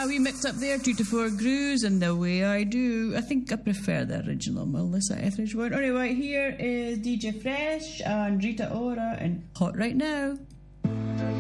we mixed up there, 2 to 4 grooves, and the way I do. I think I prefer the original Melissa Etheridge one. Anyway, here is DJ Fresh and Rita Ora and Hot Right Now.